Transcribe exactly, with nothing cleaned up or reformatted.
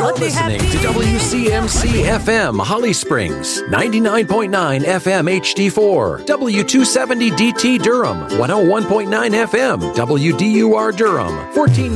You're listening to W C M C F M Holly Springs, ninety-nine point nine F M H D four, W two seventy D T Durham, one oh one point nine F M W D U R Durham, fourteen